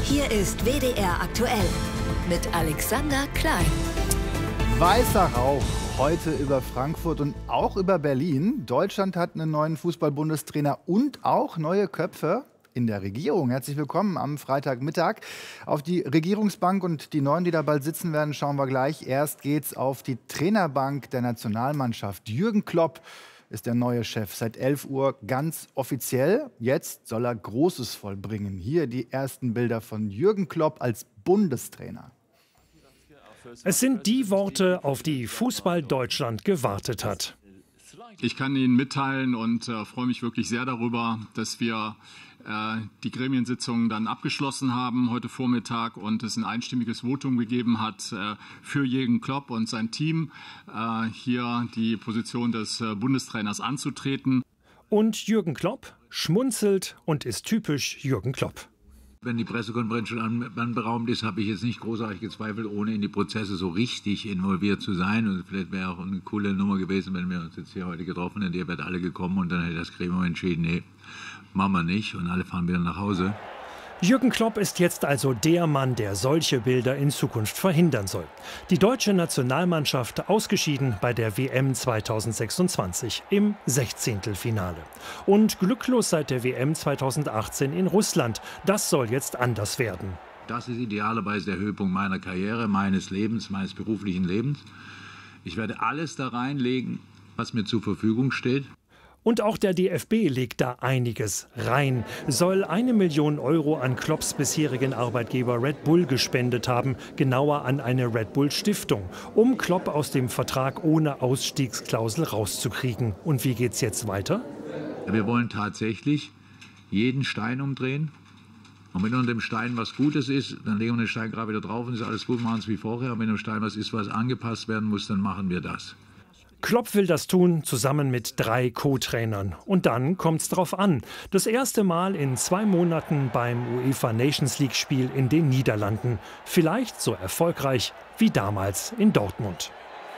Hier ist WDR aktuell mit Alexander Klein. Weißer Rauch heute über Frankfurt und auch über Berlin. Deutschland hat einen neuen Fußball-Bundestrainer und auch neue Köpfe in der Regierung. Herzlich willkommen am Freitagmittag. Auf die Regierungsbank und die Neuen, die da bald sitzen werden, schauen wir gleich. Erst geht's auf die Trainerbank der Nationalmannschaft. Jürgen Klopp ist der neue Chef. Seit 11 Uhr ganz offiziell. Jetzt soll er Großes vollbringen. Hier die ersten Bilder von Jürgen Klopp als Bundestrainer. Es sind die Worte, auf die Fußball Deutschland gewartet hat. Ich kann Ihnen mitteilen und freue mich wirklich sehr darüber, dass wir die Gremiensitzung dann abgeschlossen haben heute Vormittag und es ein einstimmiges Votum gegeben hat für Jürgen Klopp und sein Team, hier die Position des Bundestrainers anzutreten. Und Jürgen Klopp schmunzelt und ist typisch Jürgen Klopp. Wenn die Pressekonferenz schon anberaumt ist, habe ich jetzt nicht großartig gezweifelt, ohne in die Prozesse so richtig involviert zu sein. Und vielleicht wäre auch eine coole Nummer gewesen, wenn wir uns jetzt hier heute getroffen hätten. Ihr wärt alle gekommen und dann hätte das Gremium entschieden, nee, machen wir nicht. Und alle fahren wieder nach Hause. Jürgen Klopp ist jetzt also der Mann, der solche Bilder in Zukunft verhindern soll. Die deutsche Nationalmannschaft ausgeschieden bei der WM 2026 im 16. Und glücklos seit der WM 2018 in Russland. Das soll jetzt anders werden. Das ist idealerweise der Höhepunkt meiner Karriere, meines Lebens, meines beruflichen Lebens. Ich werde alles da reinlegen, was mir zur Verfügung steht. Und auch der DFB legt da einiges rein, soll 1 Million Euro an Klopps bisherigen Arbeitgeber Red Bull gespendet haben, genauer an eine Red Bull Stiftung, um Klopp aus dem Vertrag ohne Ausstiegsklausel rauszukriegen. Und wie geht's jetzt weiter? Wir wollen tatsächlich jeden Stein umdrehen. Und wenn unter dem Stein was Gutes ist, dann legen wir den Stein gerade wieder drauf und ist alles gut, machen es wie vorher. Und wenn unter dem Stein was ist, was angepasst werden muss, dann machen wir das. Klopp will das tun, zusammen mit 3 Co-Trainern. Und dann kommt's drauf an. Das erste Mal in 2 Monaten beim UEFA Nations League Spiel in den Niederlanden. Vielleicht so erfolgreich wie damals in Dortmund.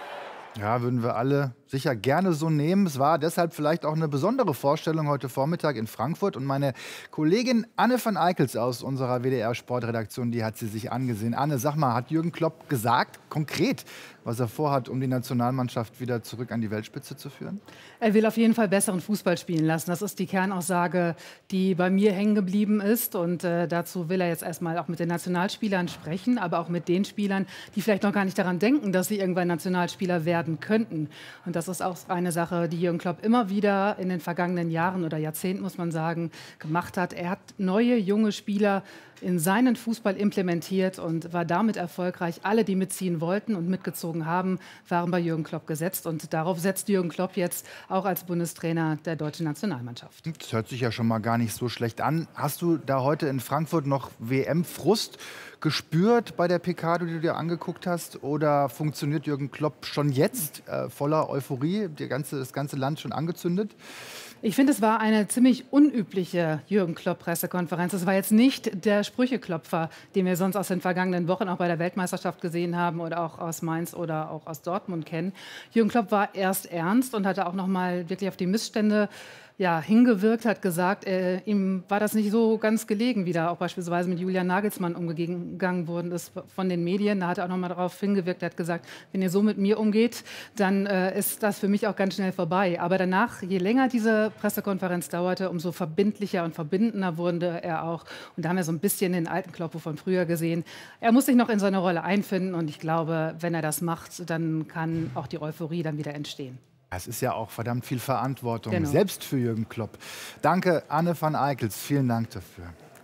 Ja, würden wir alle sicher gerne so nehmen. Es war deshalb vielleicht auch eine besondere Vorstellung heute Vormittag in Frankfurt. Und meine Kollegin Anne van Eickels aus unserer WDR-Sportredaktion, die hat sie sich angesehen. Anne, sag mal, hat Jürgen Klopp gesagt, konkret, was er vorhat, um die Nationalmannschaft wieder zurück an die Weltspitze zu führen? Er will auf jeden Fall besseren Fußball spielen lassen. Das ist die Kernaussage, die bei mir hängen geblieben ist. Und dazu will er jetzt erstmal auch mit den Nationalspielern sprechen, aber auch mit den Spielern, die vielleicht noch gar nicht daran denken, dass sie irgendwann Nationalspieler werden könnten. Und das ist auch eine Sache, die Jürgen Klopp immer wieder in den vergangenen Jahren oder Jahrzehnten, muss man sagen, gemacht hat. Er hat neue, junge Spieler in seinen Fußball implementiert und war damit erfolgreich. Alle, die mitziehen wollten und mitgezogen haben, waren bei Jürgen Klopp gesetzt. Und darauf setzt Jürgen Klopp jetzt auch als Bundestrainer der deutschen Nationalmannschaft. Das hört sich ja schon mal gar nicht so schlecht an. Hast du da heute in Frankfurt noch WM-Frust gespürt bei der PK, die du dir angeguckt hast? Oder funktioniert Jürgen Klopp schon jetzt voller Euphorie? Das ganze Land schon angezündet? Ich finde, es war eine ziemlich unübliche Jürgen Klopp-Pressekonferenz. Es war jetzt nicht der Sprücheklopfer, den wir sonst aus den vergangenen Wochen auch bei der Weltmeisterschaft gesehen haben oder auch aus Mainz oder auch aus Dortmund kennen. Jürgen Klopp war erst ernst und hatte auch noch mal wirklich auf die Missstände hingewirkt, hat gesagt, ihm war das nicht so ganz gelegen, wie da auch beispielsweise mit Julian Nagelsmann umgegangen worden ist von den Medien. Da hat er auch noch mal darauf hingewirkt, er hat gesagt, wenn ihr so mit mir umgeht, dann ist das für mich auch ganz schnell vorbei. Aber danach, je länger diese Pressekonferenz dauerte, umso verbindlicher und verbindender wurde er auch. Und da haben wir so ein bisschen den alten Klopp von früher gesehen. Er muss sich noch in seine Rolle einfinden und ich glaube, wenn er das macht, dann kann auch die Euphorie dann wieder entstehen. Es ist ja auch verdammt viel Verantwortung, genau, selbst für Jürgen Klopp. Danke, Anne van Eickels. Vielen Dank dafür.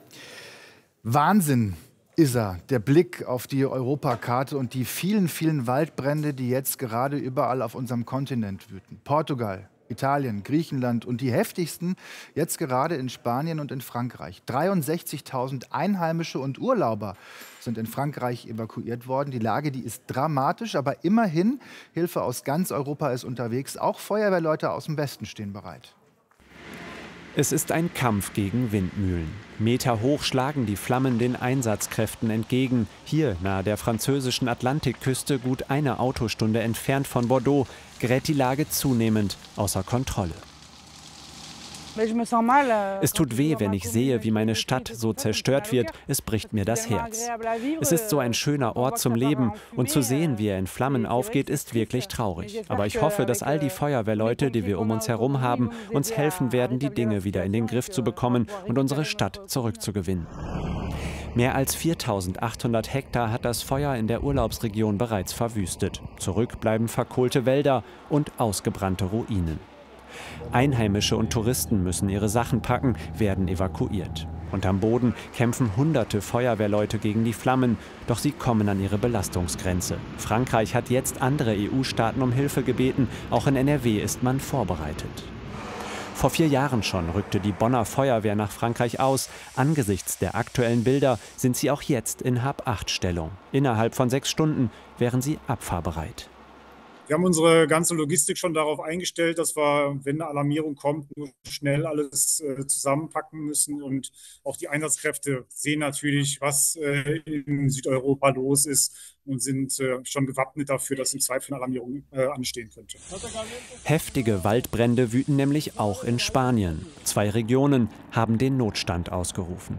Wahnsinn ist er, der Blick auf die Europakarte und die vielen, vielen Waldbrände, die jetzt gerade überall auf unserem Kontinent wüten. Portugal, Italien, Griechenland und die heftigsten jetzt gerade in Spanien und in Frankreich. 63.000 Einheimische und Urlauber sind in Frankreich evakuiert worden. Die Lage, die ist dramatisch, aber immerhin, Hilfe aus ganz Europa ist unterwegs. Auch Feuerwehrleute aus dem Westen stehen bereit. Es ist ein Kampf gegen Windmühlen. Meterhoch schlagen die Flammen den Einsatzkräften entgegen. Hier, nahe der französischen Atlantikküste, gut eine Autostunde entfernt von Bordeaux, gerät die Lage zunehmend außer Kontrolle. Es tut weh, wenn ich sehe, wie meine Stadt so zerstört wird. Es bricht mir das Herz. Es ist so ein schöner Ort zum Leben und zu sehen, wie er in Flammen aufgeht, ist wirklich traurig. Aber ich hoffe, dass all die Feuerwehrleute, die wir um uns herum haben, uns helfen werden, die Dinge wieder in den Griff zu bekommen und unsere Stadt zurückzugewinnen. Mehr als 4.800 Hektar hat das Feuer in der Urlaubsregion bereits verwüstet. Zurück bleiben verkohlte Wälder und ausgebrannte Ruinen. Einheimische und Touristen müssen ihre Sachen packen, werden evakuiert. Unterm Boden kämpfen hunderte Feuerwehrleute gegen die Flammen, doch sie kommen an ihre Belastungsgrenze. Frankreich hat jetzt andere EU-Staaten um Hilfe gebeten, auch in NRW ist man vorbereitet. Vor 4 Jahren schon rückte die Bonner Feuerwehr nach Frankreich aus. Angesichts der aktuellen Bilder sind sie auch jetzt in Hab-8-Stellung. Innerhalb von 6 Stunden wären sie abfahrbereit. Wir haben unsere ganze Logistik schon darauf eingestellt, dass wir, wenn eine Alarmierung kommt, nur schnell alles zusammenpacken müssen. Und auch die Einsatzkräfte sehen natürlich, was in Südeuropa los ist und sind schon gewappnet dafür, dass im Zweifel eine Alarmierung anstehen könnte. Heftige Waldbrände wüten nämlich auch in Spanien. 2 Regionen haben den Notstand ausgerufen.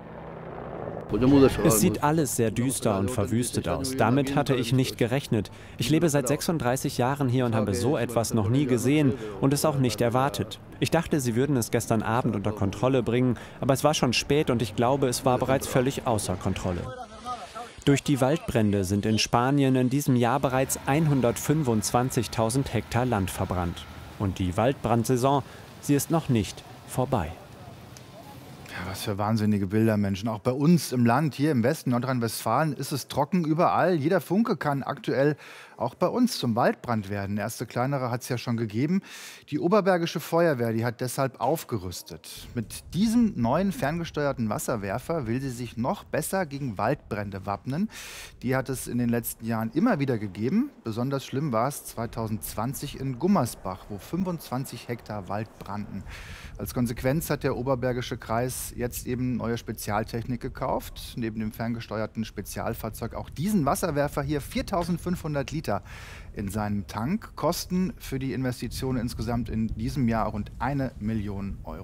Es sieht alles sehr düster und verwüstet aus. Damit hatte ich nicht gerechnet. Ich lebe seit 36 Jahren hier und habe so etwas noch nie gesehen und es auch nicht erwartet. Ich dachte, sie würden es gestern Abend unter Kontrolle bringen, aber es war schon spät und ich glaube, es war bereits völlig außer Kontrolle. Durch die Waldbrände sind in Spanien in diesem Jahr bereits 125.000 Hektar Land verbrannt. Und die Waldbrandsaison, sie ist noch nicht vorbei. Ja, was für wahnsinnige Bilder, Menschen. Auch bei uns im Land, hier im Westen Nordrhein-Westfalen, ist es trocken überall. Jeder Funke kann aktuell auch bei uns zum Waldbrand werden. Erste kleinere hat es ja schon gegeben. Die Oberbergische Feuerwehr, die hat deshalb aufgerüstet. Mit diesem neuen ferngesteuerten Wasserwerfer will sie sich noch besser gegen Waldbrände wappnen. Die hat es in den letzten Jahren immer wieder gegeben. Besonders schlimm war es 2020 in Gummersbach, wo 25 Hektar Wald brannten. Als Konsequenz hat der Oberbergische Kreis jetzt eben neue Spezialtechnik gekauft. Neben dem ferngesteuerten Spezialfahrzeug auch diesen Wasserwerfer hier, 4.500 Liter in seinem Tank. Kosten für die Investition insgesamt in diesem Jahr rund 1 Million Euro.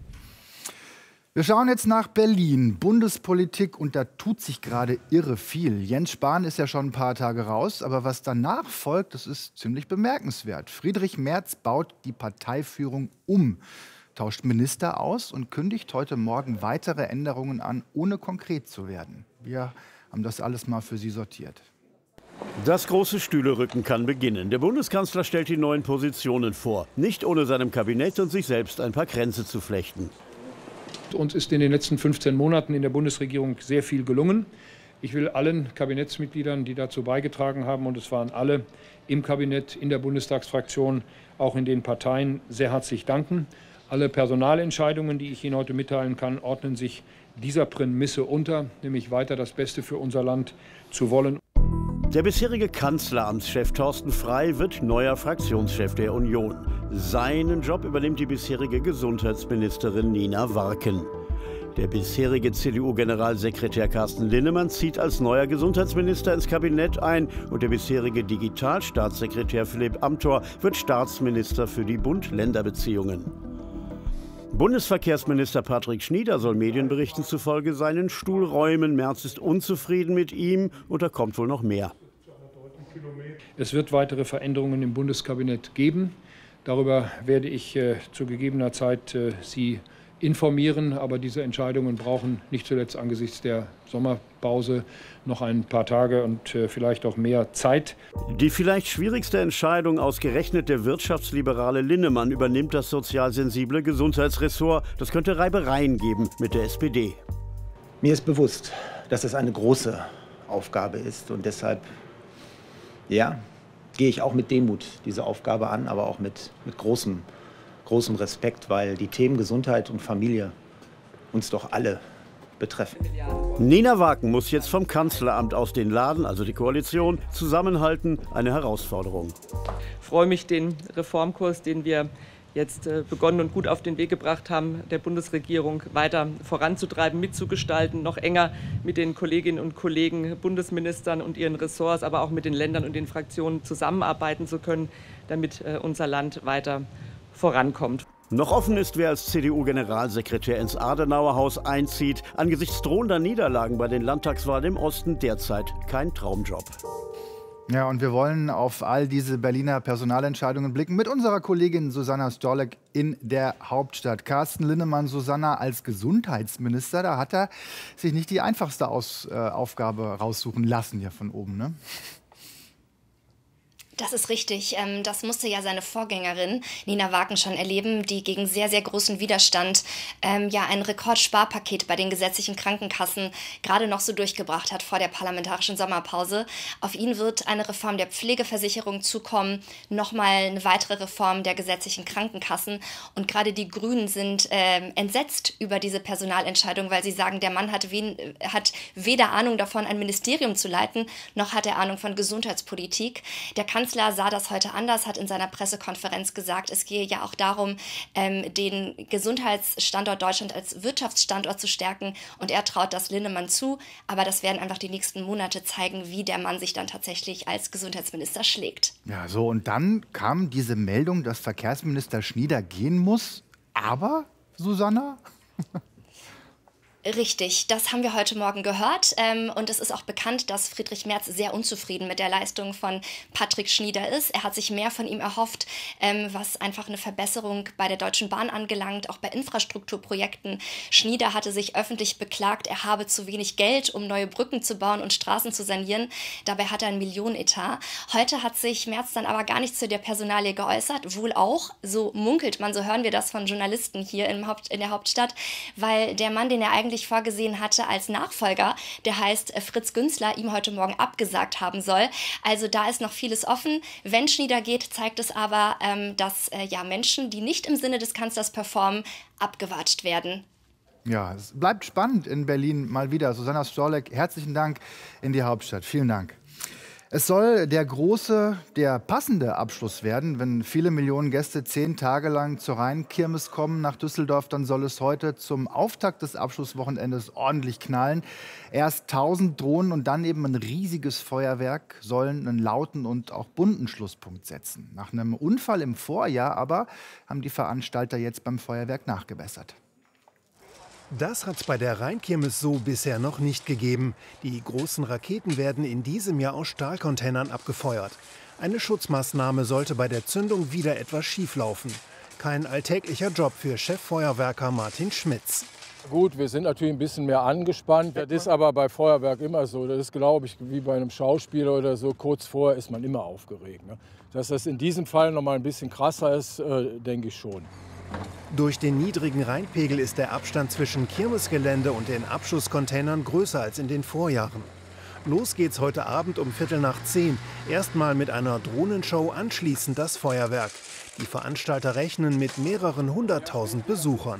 Wir schauen jetzt nach Berlin. Bundespolitik, und da tut sich gerade irre viel. Jens Spahn ist ja schon ein paar Tage raus, aber was danach folgt, das ist ziemlich bemerkenswert. Friedrich Merz baut die Parteiführung um, tauscht Minister aus und kündigt heute Morgen weitere Änderungen an, ohne konkret zu werden. Wir haben das alles mal für Sie sortiert. Das große Stühlerücken kann beginnen. Der Bundeskanzler stellt die neuen Positionen vor. Nicht ohne seinem Kabinett und sich selbst ein paar Kränze zu flechten. Uns ist in den letzten 15 Monaten in der Bundesregierung sehr viel gelungen. Ich will allen Kabinettsmitgliedern, die dazu beigetragen haben, und es waren alle im Kabinett, in der Bundestagsfraktion, auch in den Parteien, sehr herzlich danken. Alle Personalentscheidungen, die ich Ihnen heute mitteilen kann, ordnen sich dieser Prämisse unter, nämlich weiter das Beste für unser Land zu wollen. Der bisherige Kanzleramtschef Thorsten Frey wird neuer Fraktionschef der Union. Seinen Job übernimmt die bisherige Gesundheitsministerin Nina Warken. Der bisherige CDU-Generalsekretär Carsten Linnemann zieht als neuer Gesundheitsminister ins Kabinett ein und der bisherige Digitalstaatssekretär Philipp Amthor wird Staatsminister für die Bund-Länder-Beziehungen. Bundesverkehrsminister Patrick Schnieder soll Medienberichten zufolge seinen Stuhl räumen. Merz ist unzufrieden mit ihm und da kommt wohl noch mehr. Es wird weitere Veränderungen im Bundeskabinett geben. Darüber werde ich zu gegebener Zeit Sie informieren. Aber diese Entscheidungen brauchen nicht zuletzt angesichts der Sommerpause noch ein paar Tage und vielleicht auch mehr Zeit. Die vielleicht schwierigste Entscheidung, ausgerechnet der wirtschaftsliberale Linnemann übernimmt das sozial sensible Gesundheitsressort. Das könnte Reibereien geben mit der SPD. Mir ist bewusst, dass es eine große Aufgabe ist und deshalb, ja, gehe ich auch mit Demut diese Aufgabe an, aber auch mit großem Respekt, weil die Themen Gesundheit und Familie uns doch alle betreffen. Nina Warken muss jetzt vom Kanzleramt aus den Laden, also die Koalition, zusammenhalten. Eine Herausforderung. Ich freue mich, den Reformkurs, den wir jetzt begonnen und gut auf den Weg gebracht haben, der Bundesregierung weiter voranzutreiben, mitzugestalten, noch enger mit den Kolleginnen und Kollegen, Bundesministern und ihren Ressorts, aber auch mit den Ländern und den Fraktionen zusammenarbeiten zu können, damit unser Land weiter vorankommt. Noch offen ist, wer als CDU-Generalsekretär ins Adenauerhaus einzieht. Angesichts drohender Niederlagen bei den Landtagswahlen im Osten derzeit kein Traumjob. Ja, und wir wollen auf all diese Berliner Personalentscheidungen blicken mit unserer Kollegin Susanna Storlek in der Hauptstadt. Carsten Linnemann, Susanna, als Gesundheitsminister, da hat er sich nicht die einfachste Aufgabe raussuchen lassen hier von oben, ne? Das ist richtig. Das musste ja seine Vorgängerin Nina Warken schon erleben, die gegen sehr, sehr großen Widerstand ein Rekordsparpaket bei den gesetzlichen Krankenkassen gerade noch so durchgebracht hat vor der parlamentarischen Sommerpause. Auf ihn wird eine Reform der Pflegeversicherung zukommen, nochmal eine weitere Reform der gesetzlichen Krankenkassen. Und gerade die Grünen sind entsetzt über diese Personalentscheidung, weil sie sagen, der Mann hat weder Ahnung davon, ein Ministerium zu leiten, noch hat er Ahnung von Gesundheitspolitik. Der Kanzler sah das heute anders, hat in seiner Pressekonferenz gesagt, es gehe ja auch darum, den Gesundheitsstandort Deutschland als Wirtschaftsstandort zu stärken. Und er traut das Linnemann zu. Aber das werden einfach die nächsten Monate zeigen, wie der Mann sich dann tatsächlich als Gesundheitsminister schlägt. Ja, so, und dann kam diese Meldung, dass Verkehrsminister Schnieder gehen muss. Aber, Susanna? Richtig, das haben wir heute Morgen gehört und es ist auch bekannt, dass Friedrich Merz sehr unzufrieden mit der Leistung von Patrick Schnieder ist. Er hat sich mehr von ihm erhofft, was einfach eine Verbesserung bei der Deutschen Bahn angelangt, auch bei Infrastrukturprojekten. Schnieder hatte sich öffentlich beklagt, er habe zu wenig Geld, um neue Brücken zu bauen und Straßen zu sanieren. Dabei hat er einen Millionenetat. Heute hat sich Merz dann aber gar nicht zu der Personalie geäußert, wohl auch, so munkelt man, so hören wir das von Journalisten hier in der Hauptstadt, weil der Mann, den er eigentlich vorgesehen hatte als Nachfolger, der heißt Fritz Günzler, ihm heute Morgen abgesagt haben soll. Also da ist noch vieles offen. Wenn Schnieder geht, zeigt es aber, dass Menschen, die nicht im Sinne des Kanzlers performen, abgewatscht werden. Ja, es bleibt spannend in Berlin mal wieder. Susanna Storlek, herzlichen Dank in die Hauptstadt. Vielen Dank. Es soll der passende Abschluss werden. Wenn viele Millionen Gäste 10 Tage lang zur Rheinkirmes kommen nach Düsseldorf, dann soll es heute zum Auftakt des Abschlusswochenendes ordentlich knallen. Erst 1000 Drohnen und dann eben ein riesiges Feuerwerk sollen einen lauten und auch bunten Schlusspunkt setzen. Nach einem Unfall im Vorjahr aber haben die Veranstalter jetzt beim Feuerwerk nachgebessert. Das hat es bei der Rheinkirmes so bisher noch nicht gegeben. Die großen Raketen werden in diesem Jahr aus Stahlcontainern abgefeuert. Eine Schutzmaßnahme sollte bei der Zündung wieder etwas schieflaufen. Kein alltäglicher Job für Cheffeuerwerker Martin Schmitz. Gut, wir sind natürlich ein bisschen mehr angespannt. Das ist aber bei Feuerwerk immer so. Das ist, glaube ich, wie bei einem Schauspieler oder so. Kurz vorher ist man immer aufgeregt. Ne? Dass das in diesem Fall noch mal ein bisschen krasser ist, denke ich schon. Durch den niedrigen Rheinpegel ist der Abstand zwischen Kirmesgelände und den Abschusscontainern größer als in den Vorjahren. Los geht's heute Abend um 10:15. Erstmal mit einer Drohnenshow, anschließend das Feuerwerk. Die Veranstalter rechnen mit mehreren 100.000 Besuchern.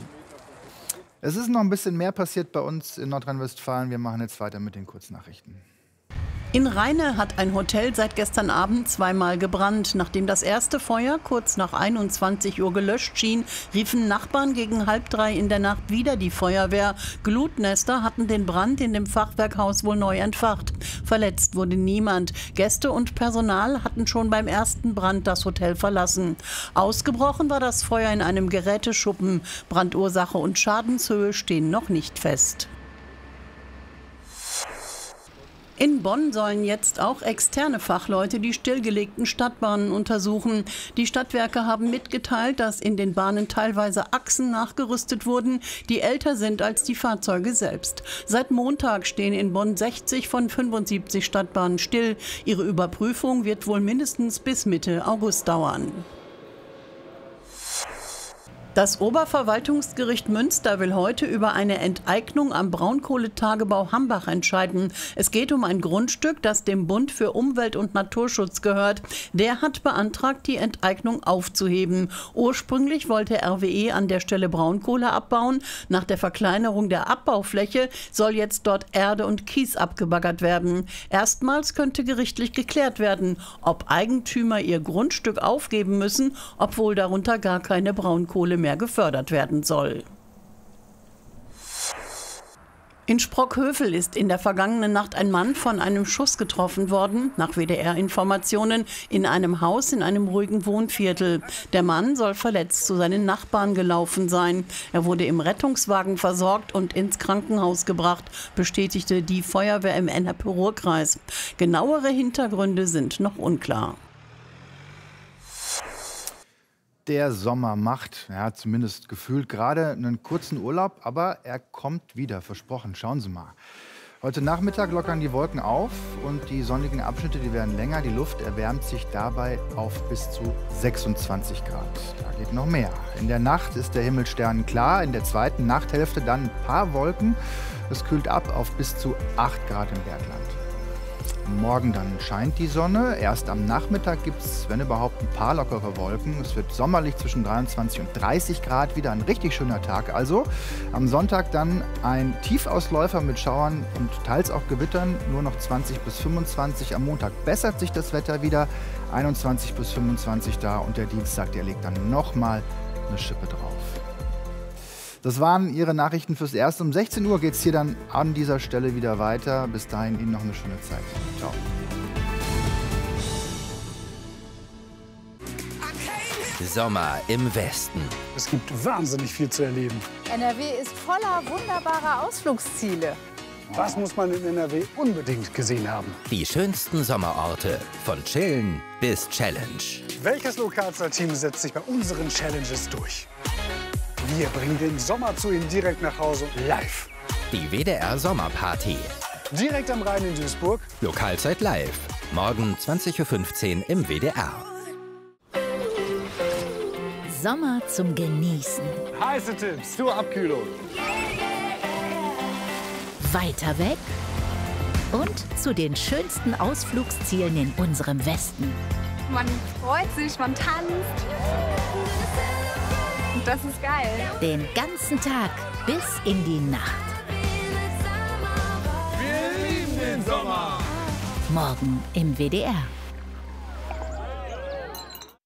Es ist noch ein bisschen mehr passiert bei uns in Nordrhein-Westfalen. Wir machen jetzt weiter mit den Kurznachrichten. In Rheine hat ein Hotel seit gestern Abend zweimal gebrannt. Nachdem das erste Feuer kurz nach 21 Uhr gelöscht schien, riefen Nachbarn gegen 2:30 in der Nacht wieder die Feuerwehr. Glutnester hatten den Brand in dem Fachwerkhaus wohl neu entfacht. Verletzt wurde niemand. Gäste und Personal hatten schon beim ersten Brand das Hotel verlassen. Ausgebrochen war das Feuer in einem Geräteschuppen. Brandursache und Schadenshöhe stehen noch nicht fest. In Bonn sollen jetzt auch externe Fachleute die stillgelegten Stadtbahnen untersuchen. Die Stadtwerke haben mitgeteilt, dass in den Bahnen teilweise Achsen nachgerüstet wurden, die älter sind als die Fahrzeuge selbst. Seit Montag stehen in Bonn 60 von 75 Stadtbahnen still. Ihre Überprüfung wird wohl mindestens bis Mitte August dauern. Das Oberverwaltungsgericht Münster will heute über eine Enteignung am Braunkohletagebau Hambach entscheiden. Es geht um ein Grundstück, das dem Bund für Umwelt- und Naturschutz gehört. Der hat beantragt, die Enteignung aufzuheben. Ursprünglich wollte RWE an der Stelle Braunkohle abbauen. Nach der Verkleinerung der Abbaufläche soll jetzt dort Erde und Kies abgebaggert werden. Erstmals könnte gerichtlich geklärt werden, ob Eigentümer ihr Grundstück aufgeben müssen, obwohl darunter gar keine Braunkohle mehr gefördert werden soll. In Sprockhövel ist in der vergangenen Nacht ein Mann von einem Schuss getroffen worden, nach WDR-Informationen, in einem Haus in einem ruhigen Wohnviertel. Der Mann soll verletzt zu seinen Nachbarn gelaufen sein. Er wurde im Rettungswagen versorgt und ins Krankenhaus gebracht, bestätigte die Feuerwehr im Ennepe-Ruhr-Kreis. Genauere Hintergründe sind noch unklar. Der Sommer macht, ja, zumindest gefühlt gerade einen kurzen Urlaub, aber er kommt wieder, versprochen. Schauen Sie mal. Heute Nachmittag lockern die Wolken auf und die sonnigen Abschnitte, die werden länger. Die Luft erwärmt sich dabei auf bis zu 26 Grad. Da geht noch mehr. In der Nacht ist der Himmel sternenklar, in der zweiten Nachthälfte dann ein paar Wolken. Es kühlt ab auf bis zu 8 Grad im Bergland. Morgen dann scheint die Sonne. Erst am Nachmittag gibt es, wenn überhaupt, ein paar lockere Wolken. Es wird sommerlich zwischen 23 und 30 Grad. Wieder ein richtig schöner Tag. Also am Sonntag dann ein Tiefausläufer mit Schauern und teils auch Gewittern. Nur noch 20 bis 25. Am Montag bessert sich das Wetter wieder. 21 bis 25 da. Und der Dienstag, der legt dann nochmal eine Schippe drauf. Das waren Ihre Nachrichten fürs Erste. Um 16 Uhr geht es hier dann an dieser Stelle wieder weiter. Bis dahin Ihnen noch eine schöne Zeit. Ciao. Sommer im Westen. Es gibt wahnsinnig viel zu erleben. NRW ist voller wunderbarer Ausflugsziele. Was muss man in NRW unbedingt gesehen haben? Die schönsten Sommerorte, von Chillen bis Challenge. Welches Lokalteam setzt sich bei unseren Challenges durch? Wir bringen den Sommer zu Ihnen direkt nach Hause, live. Die WDR Sommerparty. Direkt am Rhein in Duisburg. Lokalzeit live. Morgen 20:15 Uhr im WDR. Sommer zum Genießen. Heiße Tipps zur Abkühlung. Weiter weg und zu den schönsten Ausflugszielen in unserem Westen. Man freut sich, man tanzt. Und das ist geil. Den ganzen Tag bis in die Nacht. Wir lieben den Sommer. Morgen im WDR.